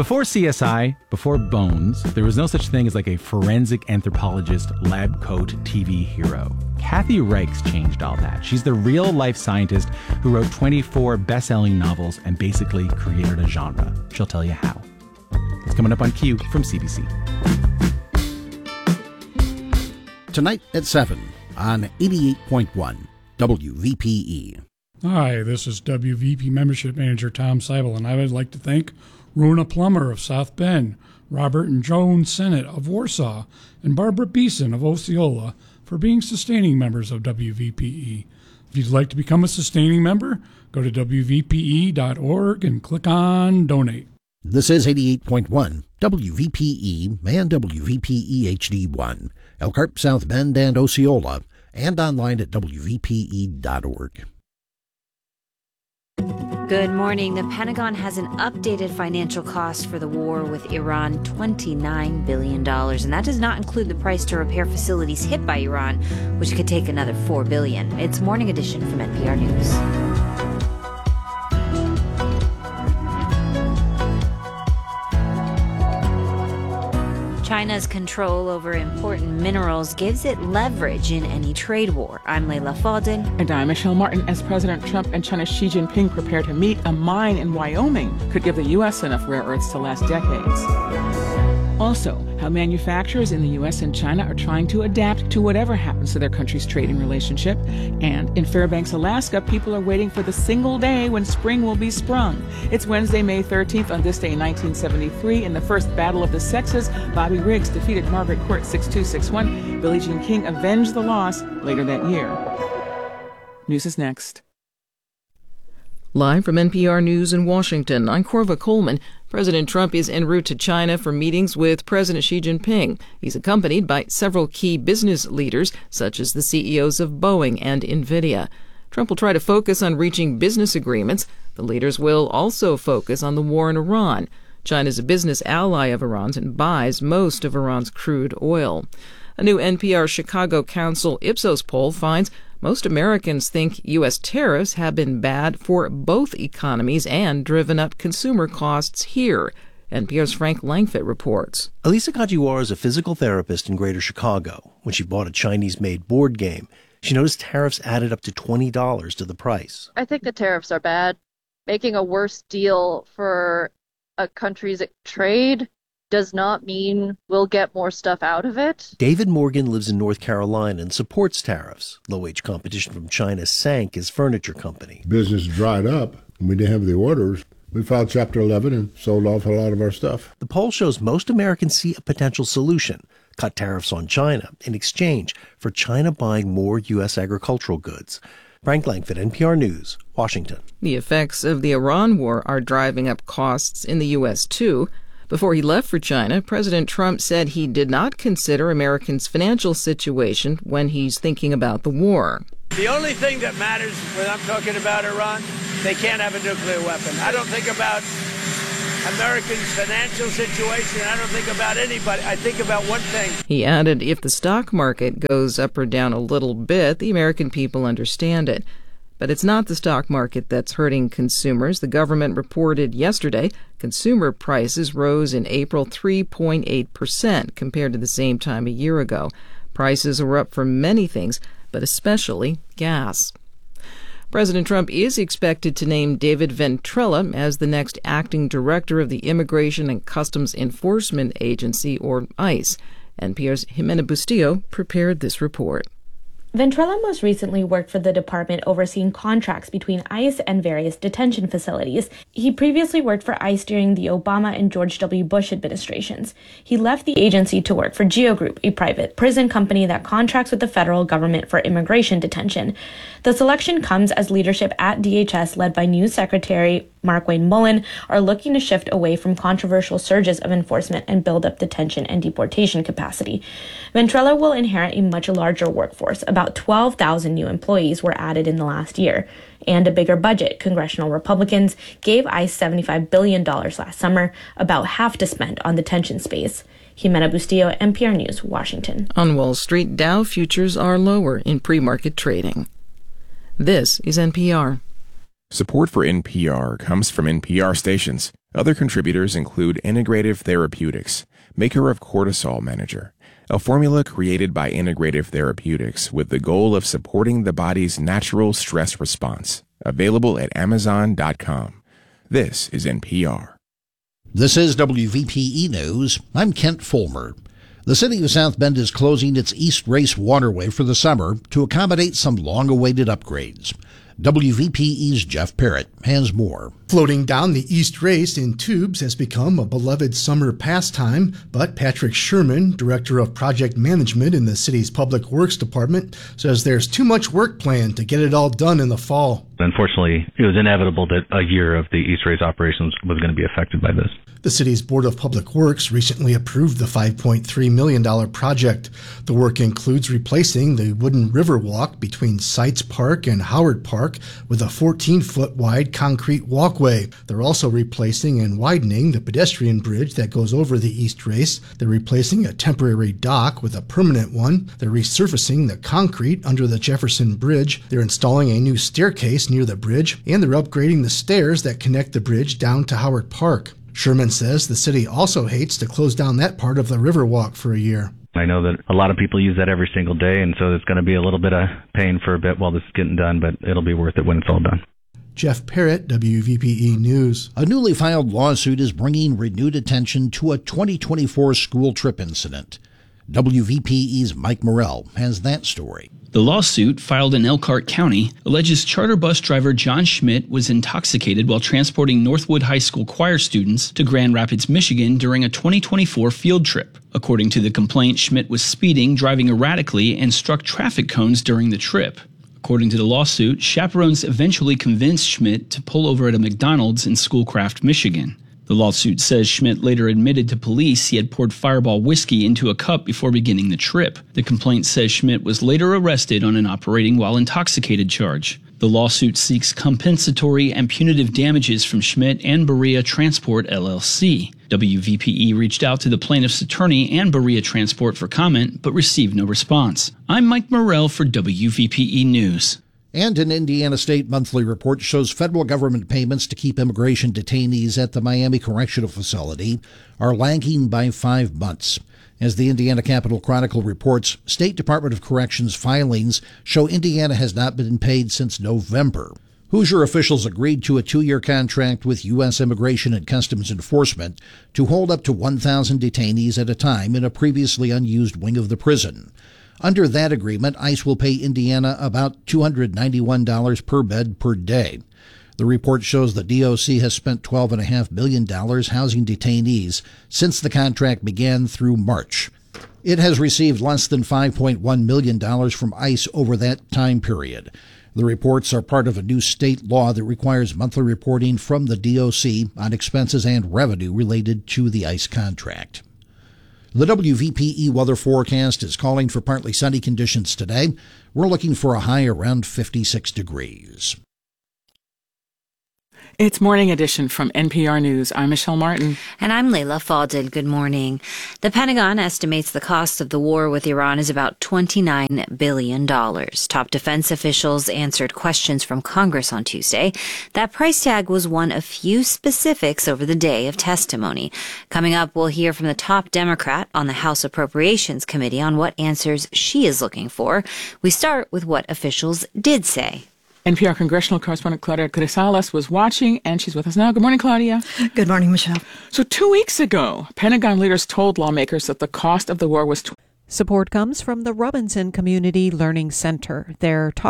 Before CSI, before Bones, there was no such thing as like a forensic anthropologist lab coat TV hero. Kathy Reichs changed all that. She's the real-life scientist who wrote 24 best-selling novels and basically created a genre. She'll tell you how. It's coming up on Q from CBC. Tonight at 7 on 88.1 WVPE. Hi, this is WVP Membership Manager Tom Seibel, and I would like to thank Rona Plummer of South Bend, Robert and Joan Sennett of Warsaw, and Barbara Beeson of Osceola for being sustaining members of WVPE. If you'd like to become a sustaining member, go to WVPE.org and click on Donate. This is 88.1 WVPE and WVPE HD1, Elkhart, South Bend, and Osceola, and online at WVPE.org. Good morning. The Pentagon has an updated financial cost for the war with Iran, $29 billion. And that does not include the price to repair facilities hit by Iran, which could take another $4 billion. It's Morning Edition from NPR News. China's control over important minerals gives it leverage in any trade war. I'm Layla Fadel. And I'm Michelle Martin. As President Trump and China's Xi Jinping prepare to meet, a mine in Wyoming could give the U.S. enough rare earths to last decades. Also, how manufacturers in the U.S. and China are trying to adapt to whatever happens to their country's trading relationship. And in Fairbanks, Alaska, people are waiting for the single day when spring will be sprung. It's Wednesday, May 13th. On this day in 1973, in the first Battle of the Sexes, Bobby Riggs defeated Margaret Court 6-2, 6-1. Billie Jean King avenged the loss later that year. News is next. Live from NPR News in Washington, I'm Corva Coleman. President Trump is en route to China for meetings with President Xi Jinping. He's accompanied by several key business leaders, such as the CEOs of Boeing and NVIDIA. Trump will try to focus on reaching business agreements. The leaders will also focus on the war in Iran. China's a business ally of Iran's and buys most of Iran's crude oil. A new NPR Chicago Council Ipsos poll finds most Americans think U.S. tariffs have been bad for both economies and driven up consumer costs here. NPR's Frank Langfitt reports. Elisa Kajiwara is a physical therapist in Greater Chicago. When she bought a Chinese-made board game, she noticed tariffs added up to $20 to the price. I think the tariffs are bad. Making a worse deal for a country's trade does not mean we'll get more stuff out of it. David Morgan lives in North Carolina and supports tariffs. Low-wage competition from China sank his furniture company. Business dried up, and we didn't have the orders. We filed Chapter 11 and sold off a lot of our stuff. The poll shows most Americans see a potential solution: cut tariffs on China in exchange for China buying more U.S. agricultural goods. Frank Langfitt, NPR News, Washington. The effects of the Iran war are driving up costs in the U.S., too. Before he left for China, President Trump said he did not consider Americans' financial situation when he's thinking about the war. The only thing that matters when I'm talking about Iran, they can't have a nuclear weapon. I don't think about Americans' financial situation. I don't think about anybody. I think about one thing. He added, if the stock market goes up or down a little bit, the American people understand it. But it's not the stock market that's hurting consumers. The government reported yesterday consumer prices rose in April 3.8% compared to the same time a year ago. Prices are up for many things, but especially gas. President Trump is expected to name David Ventrella as the next acting director of the Immigration and Customs Enforcement Agency, or ICE. NPR's Jimena Bustillo prepared this report. Ventrella most recently worked for the department overseeing contracts between ICE and various detention facilities. He previously worked for ICE during the Obama and George W. Bush administrations. He left the agency to work for GEO Group, a private prison company that contracts with the federal government for immigration detention. The selection comes as leadership at DHS, led by new Secretary Markwayne Mullin, are looking to shift away from controversial surges of enforcement and build up detention and deportation capacity. Ventrella will inherit a much larger workforce. About 12,000 new employees were added in the last year. And a bigger budget. Congressional Republicans gave ICE $75 billion last summer, about half to spend on detention space. Jimena Bustillo, NPR News, Washington. On Wall Street, Dow futures are lower in pre-market trading. This is NPR. Support for NPR comes from NPR stations Other contributors include Integrative Therapeutics, maker of Cortisol Manager, a formula created by Integrative Therapeutics with the goal of supporting the body's natural stress response. Available at Amazon.com. This is NPR. This is WVPE News. I'm Kent Fulmer. The city of South Bend is closing its East Race waterway for the summer to accommodate some long-awaited upgrades. WVPE's Jeff Parrott has more. Floating down the East Race in tubes has become a beloved summer pastime, but Patrick Sherman, Director of Project Management in the city's Public Works Department, says there's too much work planned to get it all done in the fall. Unfortunately, it was inevitable that a year of the East Race operations was going to be affected by this. The city's Board of Public Works recently approved the $5.3 million project. The work includes replacing the wooden river walk between Sites Park and Howard Park with a 14-foot wide concrete walkway. They're also replacing and widening the pedestrian bridge that goes over the East Race. They're replacing a temporary dock with a permanent one. They're resurfacing the concrete under the Jefferson Bridge. They're installing a new staircase near the bridge, and they're upgrading the stairs that connect the bridge down to Howard Park. Sherman says the city also hates to close down that part of the Riverwalk for a year. I know that a lot of people use that every single day, and so it's going to be a little bit of pain for a bit while this is getting done, but it'll be worth it when it's all done. Jeff Parrott, WVPE News. A newly filed lawsuit is bringing renewed attention to a 2024 school trip incident. WVPE's Mike Morrell has that story. The lawsuit, filed in Elkhart County, alleges charter bus driver John Schmidt was intoxicated while transporting Northwood High School choir students to Grand Rapids, Michigan during a 2024 field trip. According to the complaint, Schmidt was speeding, driving erratically, and struck traffic cones during the trip. According to the lawsuit, chaperones eventually convinced Schmidt to pull over at a McDonald's in Schoolcraft, Michigan. The lawsuit says Schmidt later admitted to police he had poured Fireball whiskey into a cup before beginning the trip. The complaint says Schmidt was later arrested on an operating while intoxicated charge. The lawsuit seeks compensatory and punitive damages from Schmidt and Berea Transport, LLC. WVPE reached out to the plaintiff's attorney and Berea Transport for comment, but received no response. I'm Mike Morrell for WVPE News. And an Indiana State Monthly report shows federal government payments to keep immigration detainees at the Miami Correctional Facility are lagging by 5 months. As the Indiana Capitol Chronicle reports, State Department of Corrections filings show Indiana has not been paid since November. Hoosier officials agreed to a 2-year contract with U.S. Immigration and Customs Enforcement to hold up to 1,000 detainees at a time in a previously unused wing of the prison. Under that agreement, ICE will pay Indiana about $291 per bed per day. The report shows the DOC has spent $12.5 million housing detainees since the contract began through March. It has received less than $5.1 million from ICE over that time period. The reports are part of a new state law that requires monthly reporting from the DOC on expenses and revenue related to the ICE contract. The WVPE weather forecast is calling for partly sunny conditions today. We're looking for a high around 56 degrees. It's Morning Edition from NPR News. I'm Michelle Martin. And I'm Layla Faldin. Good morning. The Pentagon estimates the cost of the war with Iran is about $29 billion. Top defense officials answered questions from Congress on Tuesday. That price tag was one of few specifics over the day of testimony. Coming up, we'll hear from the top Democrat on the House Appropriations Committee on what answers she is looking for. We start with what officials did say. NPR congressional correspondent Claudia Grisales was watching, and she's with us now. Good morning, Claudia. Good morning, Michelle. So 2 weeks ago, Pentagon leaders told lawmakers that the cost of the war was... Support comes from the Robinson Community Learning Center. They're talking